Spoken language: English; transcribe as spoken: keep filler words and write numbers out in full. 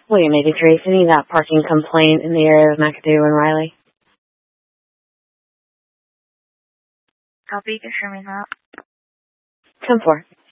William eighty-three, sending that parking complaint in the area of McAdoo and Riley. Copy, confirming that. ten four.